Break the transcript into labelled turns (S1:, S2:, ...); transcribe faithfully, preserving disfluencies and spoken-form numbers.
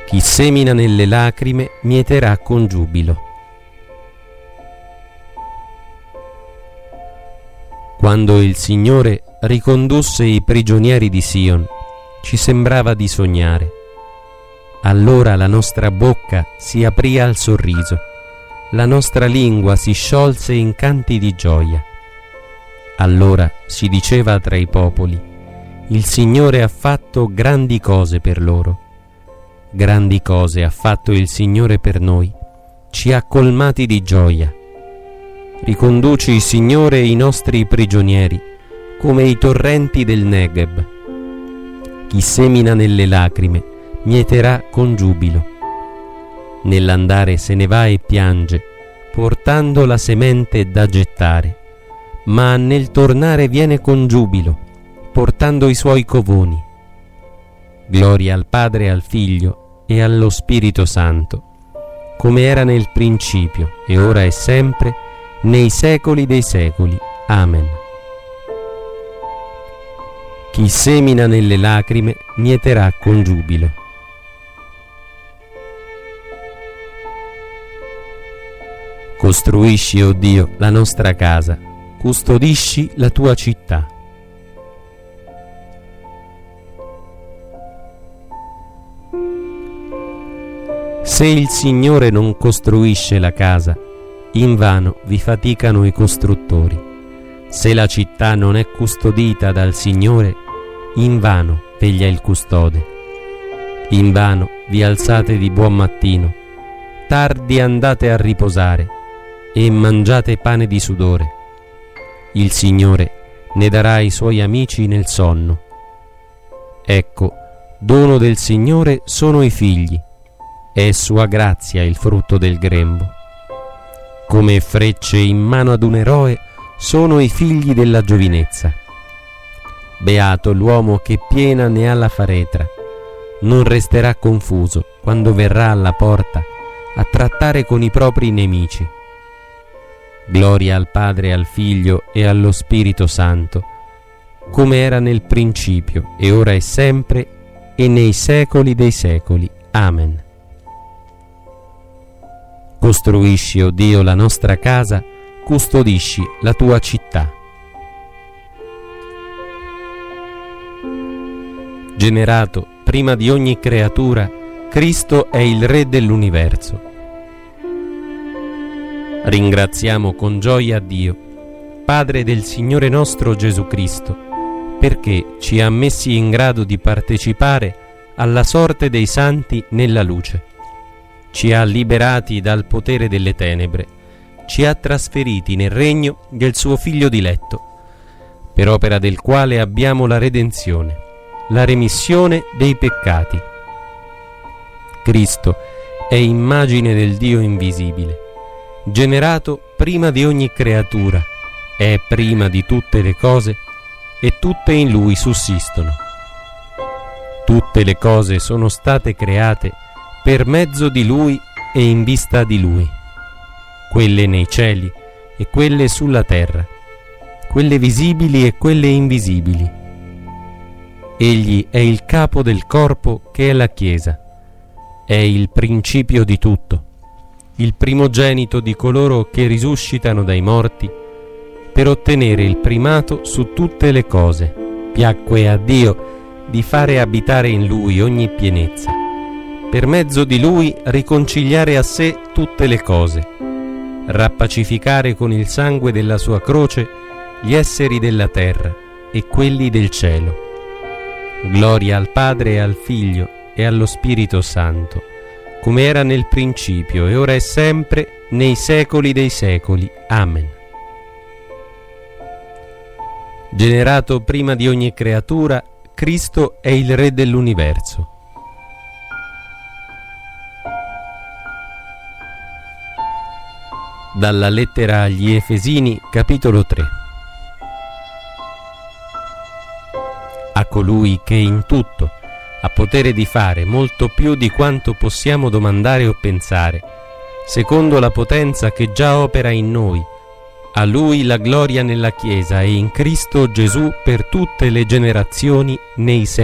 S1: Chi semina nelle lacrime mieterà con giubilo. Quando il Signore ricondusse i prigionieri di Sion, ci sembrava di sognare. Allora la nostra bocca si aprì al sorriso, la nostra lingua si sciolse in canti di gioia. Allora si diceva tra i popoli: il Signore ha fatto grandi cose per loro. Grandi cose ha fatto il Signore per noi, ci ha colmati di gioia. Riconduci, Signore, i nostri prigionieri come i torrenti del Negev. Chi semina nelle lacrime mieterà con giubilo. Nell'andare se ne va e piange, portando la semente da gettare, ma nel tornare viene con giubilo, portando i suoi covoni. Gloria al Padre e al Figlio e allo Spirito Santo, come era nel principio, e ora e sempre, nei secoli dei secoli. Amen. Chi semina nelle lacrime mieterà con giubilo. Costruisci, o Dio, la nostra casa, custodisci la tua città. Se il Signore non costruisce la casa, invano vi faticano i costruttori. Se la città non è custodita dal Signore, invano veglia il custode. Invano vi alzate di buon mattino, tardi andate a riposare e mangiate pane di sudore. Il Signore ne darà ai suoi amici nel sonno. Ecco, dono del Signore sono i figli, è sua grazia il frutto del grembo. Come frecce in mano ad un eroe sono i figli della giovinezza. Beato l'uomo che piena ne ha la faretra, non resterà confuso quando verrà alla porta a trattare con i propri nemici. Gloria al Padre, al Figlio e allo Spirito Santo, come era nel principio, e ora e sempre, e nei secoli dei secoli. Amen. Costruisci, o Dio, la nostra casa, custodisci la tua città. Generato prima di ogni creatura, Cristo è il Re dell'universo. Ringraziamo con gioia Dio, Padre del Signore nostro Gesù Cristo, perché ci ha messi in grado di partecipare alla sorte dei santi nella luce. Ci ha liberati dal potere delle tenebre, ci ha trasferiti nel regno del suo Figlio diletto, per opera del quale abbiamo la redenzione, la remissione dei peccati. Cristo è immagine del Dio invisibile, generato prima di ogni creatura, è prima di tutte le cose e tutte in Lui sussistono. Tutte le cose sono state create per mezzo di Lui e in vista di Lui, quelle nei cieli e quelle sulla terra, quelle visibili e quelle invisibili. Egli è il capo del corpo che è la Chiesa, è il principio di tutto, il primogenito di coloro che risuscitano dai morti, per ottenere il primato su tutte le cose. Piacque a Dio di fare abitare in Lui ogni pienezza, per mezzo di Lui riconciliare a sé tutte le cose, rappacificare con il sangue della sua croce gli esseri della terra e quelli del cielo. Gloria al Padre e al Figlio e allo Spirito Santo, come era nel principio, e ora e sempre, nei secoli dei secoli. Amen. Generato prima di ogni creatura, Cristo è il Re dell'universo. Dalla lettera agli Efesini, capitolo tre. A colui che in tutto ha potere di fare molto più di quanto possiamo domandare o pensare, secondo la potenza che già opera in noi, a Lui la gloria nella Chiesa e in Cristo Gesù per tutte le generazioni nei secoli.